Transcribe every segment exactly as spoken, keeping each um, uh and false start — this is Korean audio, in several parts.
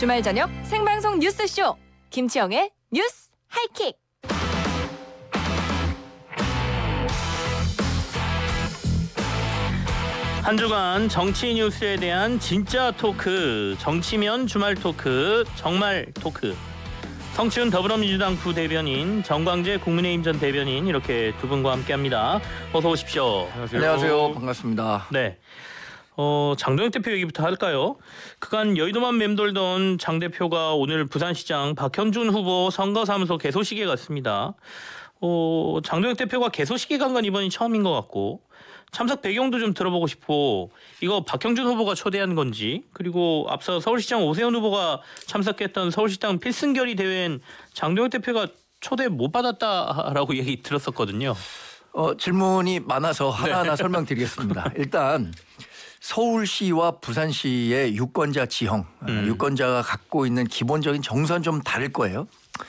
주말 저녁 생방송 뉴스쇼 김치영의 뉴스 하이킥. 한 주간 정치 뉴스에 대한 진짜 토크, 정치면 주말 토크, 정말 토크. 성치훈 더불어민주당 부대변인, 정광재 국민의힘 전 대변인 이렇게 두 분과 함께합니다. 어서 오십시오. 안녕하세요. 안녕하세요. 반갑습니다. 네. 어, 장동혁 대표 얘기부터 할까요? 그간 여의도만 맴돌던 장 대표가 오늘 부산시장 박형준 후보 선거사무소 개소식에 갔습니다. 어, 장동혁 대표가 개소식에 간 건 이번이 처음인 것 같고 참석 배경도 좀 들어보고 싶고 이거 박형준 후보가 초대한 건지 그리고 앞서 서울시장 오세훈 후보가 참석했던 서울시장 필승결의 대회엔 장동혁 대표가 초대 못 받았다라고 얘기 들었었거든요. 어, 질문이 많아서 하나하나 네. 설명드리겠습니다. 일단 서울시와 부산시의 유권자 지형, 음. 유권자가 갖고 있는 기본적인 정서는 좀 다를 거예요.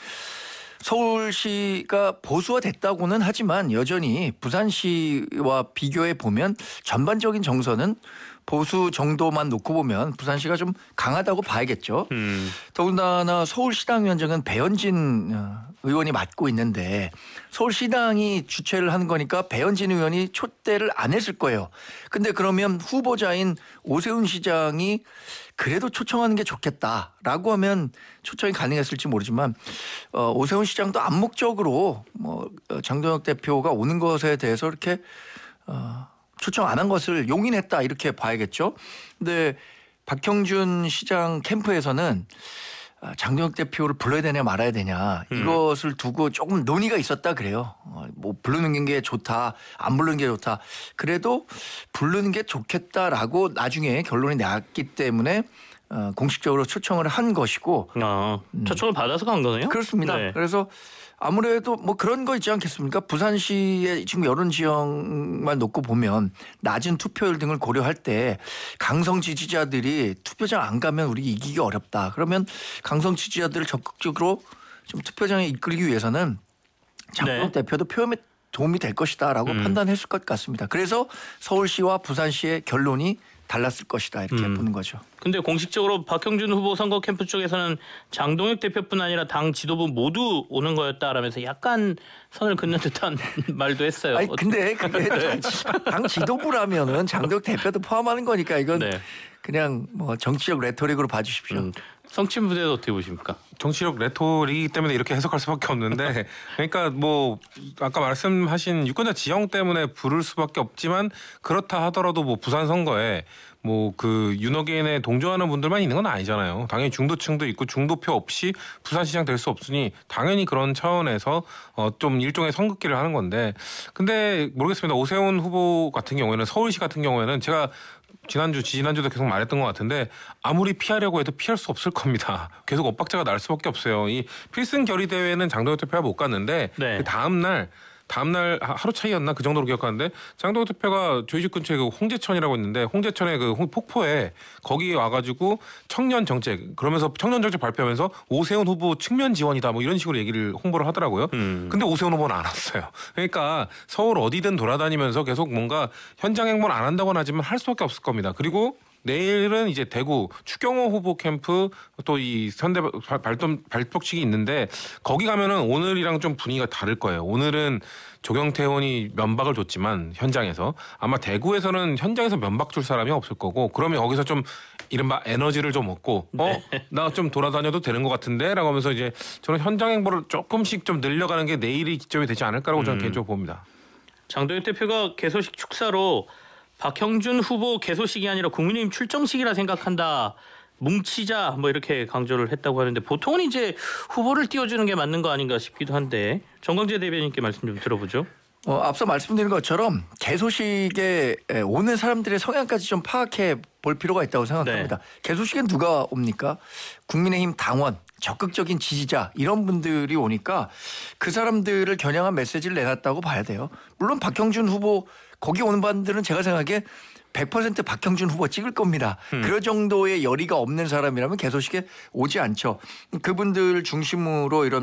서울시가 보수화 됐다고는 하지만 여전히 부산시와 비교해 보면 전반적인 정서는 보수 정도만 놓고 보면 부산시가 좀 강하다고 봐야겠죠. 음. 더군다나 서울시당위원장은 배현진 의원이 맡고 있는데 서울시당이 주최를 하는 거니까 배현진 의원이 초대를 안 했을 거예요. 근데 그러면 후보자인 오세훈 시장이 그래도 초청하는 게 좋겠다라고 하면 초청이 가능했을지 모르지만 어, 오세훈 시장도 암묵적으로 뭐 장동혁 대표가 오는 것에 대해서 이렇게 어, 초청 안 한 것을 용인했다 이렇게 봐야겠죠. 근데 박형준 시장 캠프에서는 장동혁 대표를 불러야 되냐 말아야 되냐 음. 이것을 두고 조금 논의가 있었다 그래요. 뭐 부르는 게 좋다 안 부르는 게 좋다. 그래도 부르는 게 좋겠다라고 나중에 결론이 났기 때문에 공식적으로 초청을 한 것이고. 아, 초청을 받아서 간 거네요? 그렇습니다. 네. 그래서 아무래도 뭐 그런 거 있지 않겠습니까? 부산시의 지금 여론 지형만 놓고 보면 낮은 투표율 등을 고려할 때 강성 지지자들이 투표장 안 가면 우리 이기기 어렵다. 그러면 강성 지지자들을 적극적으로 좀 투표장에 이끌기 위해서는 장동혁 네. 대표도 표현에 도움이 될 것이다라고 음. 판단했을 것 같습니다. 그래서 서울시와 부산시의 결론이 달랐을 것이다 이렇게 음. 보는 거죠. 근데 공식적으로 박형준 후보 선거 캠프 쪽에서는 장동혁 대표뿐 아니라 당 지도부 모두 오는 거였다라면서 약간 선을 긋는 듯한 말도 했어요. 아니 근데 그게 네. 당 지도부라면은 장동혁 대표도 포함하는 거니까 이건 네. 그냥 뭐 정치적 레토릭으로 봐주십시오. 음. 성친 부대도 어떻게 보십니까? 정치적 레토릭이기 때문에 이렇게 해석할 수밖에 없는데 그러니까 뭐 아까 말씀하신 유권자 지형 때문에 부를 수밖에 없지만 그렇다 하더라도 뭐 부산 선거에 뭐 그 윤호개인에 동조하는 분들만 있는 건 아니잖아요. 당연히 중도층도 있고 중도표 없이 부산시장 될 수 없으니 당연히 그런 차원에서 어 좀 일종의 선긋기를 하는 건데 근데 모르겠습니다. 오세훈 후보 같은 경우에는 서울시 같은 경우에는 제가 지난주, 지난주도 계속 말했던 것 같은데 아무리 피하려고 해도 피할 수 없을 겁니다. 계속 엇박자가 날 수밖에 없어요. 이 필승 결의 대회는 장동혁 대표가 못 갔는데 네. 그 다음 날 다음 날 하루 차이였나 그 정도로 기억하는데 장동혁 대표가 저희 집 근처에 그 홍제천이라고 있는데 홍제천의 그 폭포에 거기 와가지고 청년 정책 그러면서 청년 정책 발표하면서 오세훈 후보 측면 지원이다 뭐 이런 식으로 얘기를 홍보를 하더라고요. 음. 근데 오세훈 후보는 안 왔어요. 그러니까 서울 어디든 돌아다니면서 계속 뭔가 현장 행보를 안 한다고는 하지만 할 수밖에 없을 겁니다. 그리고 내일은 이제 대구 추경호 후보 캠프 또 이 현대 발동 발표식이 있는데 거기 가면은 오늘이랑 좀 분위기가 다를 거예요. 오늘은 조경태 의원이 면박을 줬지만 현장에서 아마 대구에서는 현장에서 면박 줄 사람이 없을 거고 그러면 거기서 좀 이른바 에너지를 좀 얻고 어? 나 좀 돌아다녀도 되는 것 같은데 라고 하면서 이제 저는 현장 행보를 조금씩 좀 늘려가는 게 내일이 기점이 되지 않을까라고 저는 음. 개인적으로 봅니다. 장동혁 대표가 개소식 축사로 박형준 후보 개소식이 아니라 국민의힘 출정식이라 생각한다. 뭉치자 뭐 이렇게 강조를 했다고 하는데 보통은 이제 후보를 띄워주는 게 맞는 거 아닌가 싶기도 한데 정광재 대변인께 말씀 좀 들어보죠. 어, 앞서 말씀드린 것처럼 개소식에 오는 사람들의 성향까지 좀 파악해 볼 필요가 있다고 생각합니다. 네. 개소식엔 누가 옵니까? 국민의힘 당원, 적극적인 지지자 이런 분들이 오니까 그 사람들을 겨냥한 메시지를 내놨다고 봐야 돼요. 물론 박형준 후보 거기 오는 분들은 제가 생각에 백 퍼센트 박형준 후보 찍을 겁니다. 음. 그런 정도의 열의가 없는 사람이라면 개소식에 오지 않죠. 그분들 중심으로 이런